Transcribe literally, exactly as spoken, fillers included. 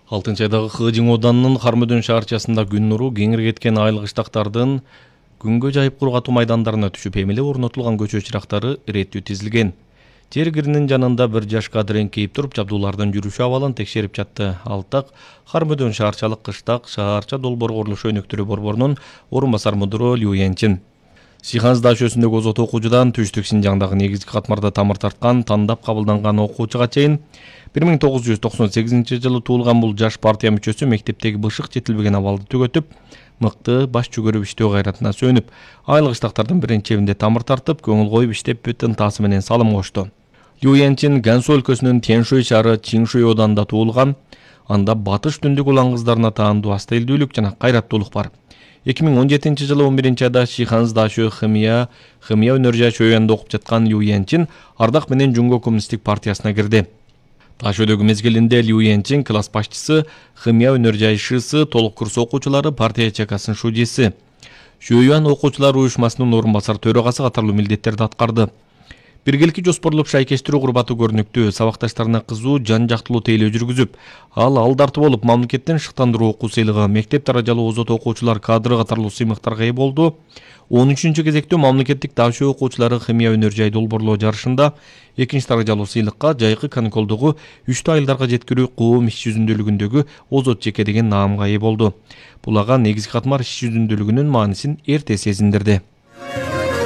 алтынчы айдагы Хыжың оданынын Хармөдөн шаарчасында күн нуру кеңири кеткен айлык ыштактардын күнгө жайып кургатуу майдандарына түшүп, эмеле орнотулган көчө чырактары иреттүү тизилген. Жер киринин жанында бир жаш кадыр эңкейип туруп, жабдуулардын жүрүшү абалын текшерип жатты. Ал так Хармөдөн шаарчалык кыштак шаарча долбоор курулуш өнүктүрүү борборунун орун басар мудуру Лю Янчин. Сиханс дашөсүндөгү озот окуучудан Түштүк Синжаңдагы негизги катмарда тамыр тарткан, тандап кабылданган окуучуга чейин бир миң тогуз жүз токсон сегизинчи жылы туулган бул жаш партия мүчөсү мектептеги бышык жетилбеген абалды түгөтүп, мыкты баш жүгөрүп иштөө кайратына сөнүп, айлык ыштактардын биринчи эбинде тамыр тартып, көңүл коюп иштеп, бүт ынтасы менен салым кошту. Лю Янчин Гансу өлкөсүнүн Тяньшуй шаары Чиншуй оданында туулган. Анда батыш түндүк улан кыздарына таандуу аста элдүүлүк жана кайраттуулук бар. эки миң он жетинчи жылы он биринчи айда Сиханс дашө химия химия өнөр жай чөйөнүндө окуп жаткан Лю Янчин Ардак менен Жунго коммунисттик партиясына кирди. Дашөдөгү мезгилинде Лю Янчин класс башчысы, химия өнөр жай шысы, толук курс окуучулары партия ЧКсынын шудиси. Шүйөн окуучулар уюшмасынын орун басар төрагасы катарлуу милдеттерди аткарды. Биргеликке жоспорлоп шайкештирүү курбаты көрүнүктүү, сабакташтарына кызуу, жан жактылуу тейлөө жүргүзүп, ал алдарты болуп, мамлекеттен шыктандыруу окуу сыйлыгы, мектеп даражалуу озот окуучулар кадры катарлуу сыймыктарга ээ болду. он үчүнчү кезекте мамлекеттик дашө окуучулары химия өнөр жай долбоорлоо жарышында экинчи даражалуу сыйлыкка жайкы каникулдугу үч айылдарга жеткирүү коом иш жүзүндүүлүгүндөгү озот жеке деген наамга ээ болду. Бул ага негизги катмар иш жүзүндүүлүгүнүн маанисин эрте сезиндирди.